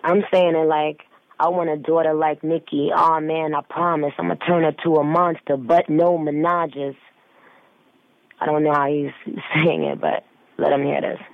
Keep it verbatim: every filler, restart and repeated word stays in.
I'm saying it like, I want a daughter like Nicki. Oh man, I promise I'm gonna turn her to a monster, but no menages. I don't know how he's saying it, but let him hear this.